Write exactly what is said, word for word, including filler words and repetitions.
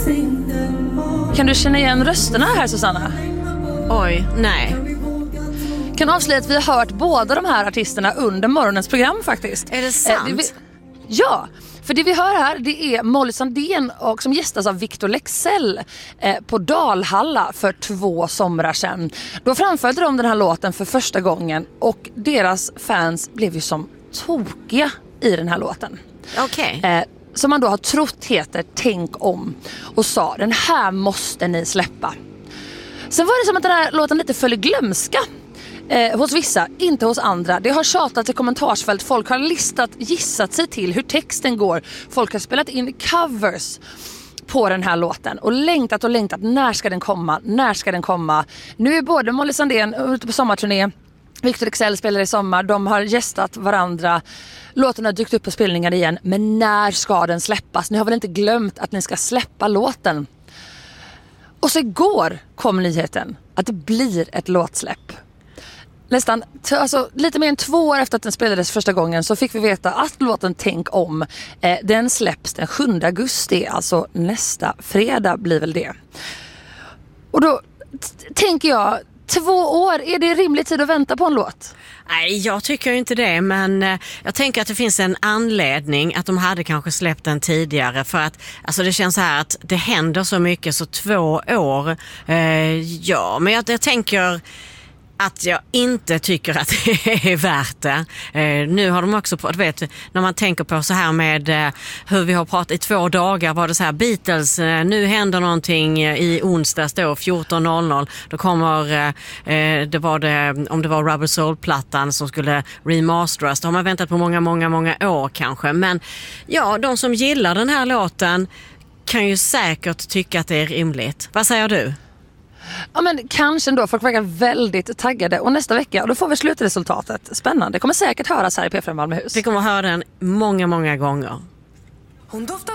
Kan du känna igen rösterna här, Susanna? Oj, nej. Kan avslöja att vi har hört båda de här artisterna under morgonens program faktiskt. Är det sant? Eh, det vi, ja, för det vi hör här, det är Molly Sandén och som gästas av Victor Leksell eh, på Dalhalla för två somrar sedan. Då framförde de den här låten för första gången och deras fans blev ju som tokiga i den här låten. Okej. Okay. Eh, som man då har trott heter Tänk om och sa, den här måste ni släppa. Sen var det som att den här låten lite föll i glömska. Eh, hos vissa, inte hos andra. Det har tjatat i kommentarsfält. Folk har listat, gissat sig till hur texten går. Folk har spelat in covers på den här låten och längtat och längtat. När ska den komma? När ska den komma? Nu är både Molly Sandén ute på sommarturné. Victor Leksell spelar i sommar. De har gästat varandra. Låten har dykt upp på spelningar igen. Men när ska den släppas? Ni har väl inte glömt att ni ska släppa låten? Och så igår kom nyheten att det blir ett låtsläpp. Nästan, alltså, lite mer än två år efter att den spelades första gången så fick vi veta att låten Tänk om, eh, den släpps den sjunde augusti, alltså nästa fredag blir väl det. Och då t- tänker jag, två år, är det rimlig tid att vänta på en låt? Nej, jag tycker inte det, men eh, jag tänker att det finns en anledning att de hade kanske släppt den tidigare, för att alltså det känns så här att det händer så mycket, så två år, eh, ja, men jag, jag tänker att jag inte tycker att det är värt det. Eh, nu har de också, på, du vet, när man tänker på så här med eh, hur vi har pratat i två dagar, var det så här, Beatles, eh, nu händer någonting i onsdags då, fjorton noll noll, då kommer, eh, det var det, om det var Rubber Soul-plattan som skulle remasteras, då har man väntat på många, många, många år kanske. Men ja, de som gillar den här låten kan ju säkert tycka att det är rimligt. Vad säger du? Ja, men kanske ändå. Folk verkar väldigt taggade. Och nästa vecka, och då får vi slutresultatet. Spännande. Det kommer säkert höras här i P fem Malmöhus. Vi kommer att höra den många, många gånger. Hon doftar